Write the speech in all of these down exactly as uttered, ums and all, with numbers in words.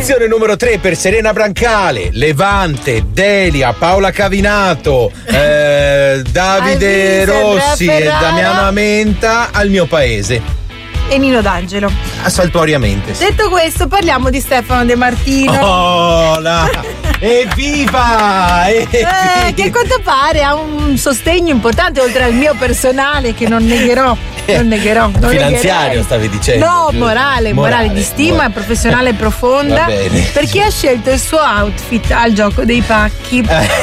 Posizione numero tre per Serena Brancale, Levante, Delia, Paola Cavinato, eh, Davide Alvise, Rossi Andrea e Ferrara. Damiano Amenta Al mio paese. E Nino D'Angelo. Saltuariamente. Sì. Detto questo, parliamo di Stefano De Martino. Oh, la... Evviva! Evviva! Eh, che a quanto pare ha un sostegno importante oltre al mio personale, che non negherò. Non negherò. Non Finanziario negherei. stavi dicendo. No, giusto? morale, morale, morale di stima morale. professionale profonda. Va bene. Perché ha scelto il suo outfit al gioco dei pacchi.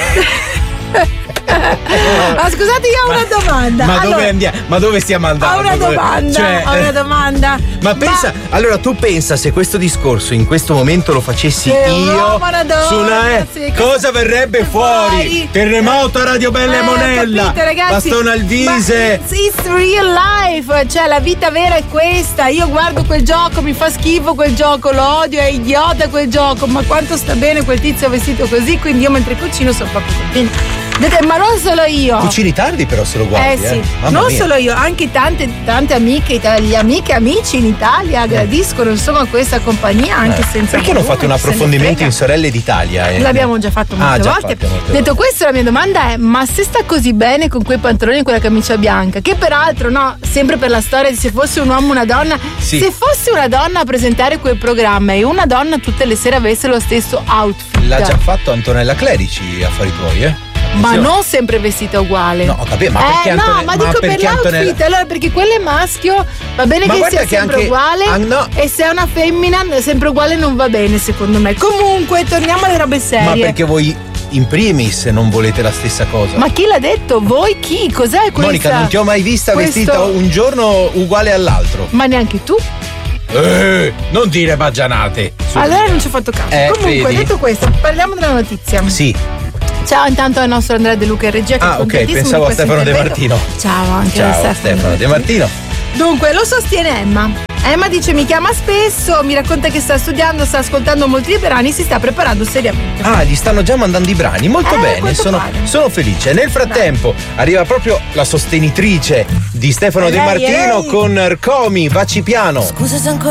Ma scusate, io ho una domanda. Ma allora, dove andiamo? Ma dove stiamo andando? Ho una domanda. Cioè, ho una domanda. Ma pensa, ma... allora tu pensa se questo discorso in questo momento lo facessi Che io Maradona, su una eh, sì, cosa verrebbe fuori? fuori? Terremoto a Radio Bella Eh, e Monella, capite, ragazzi, Bastone Alvise. ma it's real life, cioè la vita vera è questa. Io guardo quel gioco, mi fa schifo quel gioco, lo odio, è idiota quel gioco, ma quanto sta bene quel tizio vestito così, quindi io mentre cucino sono proprio contenta. Ma non solo io. Cucini tardi però se lo guardi. Eh sì, eh. Mamma non mia. solo io, anche tante, tante amiche, gli amiche e amici in Italia gradiscono insomma questa compagnia anche Eh. senza Perché non fate un approfondimento in Sorelle d'Italia? Eh? L'abbiamo già fatto molte ah, già volte. Fatto molte Detto volte. questo, la mia domanda è: ma se sta così bene con quei pantaloni e quella camicia bianca, che peraltro, no, sempre per la storia di se fosse un uomo o una donna, sì. se fosse una donna a presentare quel programma e una donna tutte le sere avesse lo stesso outfit. L'ha già fatto Antonella Clerici, affari tuoi, eh? Ma non sempre vestita uguale. No, ho capito, ma perché eh, Antone- no, ma, ma dico perché per l'outfit. Antonella- Allora, perché quello è maschio, va bene Ma che guarda sia che sempre anche- uguale. ah, no. E se è una femmina, sempre uguale non va bene, secondo me. Comunque, torniamo alle robe serie. Ma perché voi in primis non volete la stessa cosa? Ma chi l'ha detto? Voi chi? Cos'è questa? Monica, non ti ho mai vista questo- vestita un giorno uguale all'altro. Ma neanche tu? Eh, non dire baggianate. Allora non ci ho fatto caso. Eh, Comunque, vedi? detto questo, parliamo della notizia. Sì. Ciao intanto al nostro Andrea De Luca in regia. Che Ah, è ok, contentissimo pensavo di a questo Stefano De intervento. Martino. Ciao anche a Ciao Stefano, Stefano De Martino. Dunque, lo sostiene Emma. Emma dice: mi chiama spesso, mi racconta che sta studiando, sta ascoltando molti brani, si sta preparando seriamente. Ah, gli stanno già mandando i brani, molto Eh, bene, quanto sono, pare. sono felice. Nel frattempo arriva proprio la sostenitrice di Stefano Eh, De lei, Martino lei. con Rcomi, Vacci piano. Scusa se ancora